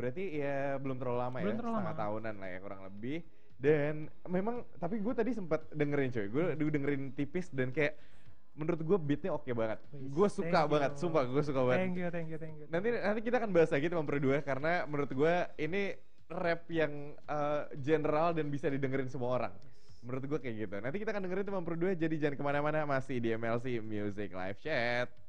berarti ya belum terlalu lama Belum ya, terlalu setengah lama. tahunan lah ya kurang lebih. Dan memang, tapi gue tadi sempat dengerin coy, gue dengerin tipis dan kayak menurut gue beatnya oke banget. Wis, Gue suka thank you. banget, sumpah gue suka banget. Thank you, thank you, thank you. Nanti nanti kita akan bahas lagi teman berdua karena menurut gue ini rap yang general dan bisa didengerin semua orang. Menurut gue kayak gitu. Nanti kita akan dengerin teman berdua, jadi jangan kemana-mana, masih di MLC Music Live Chat.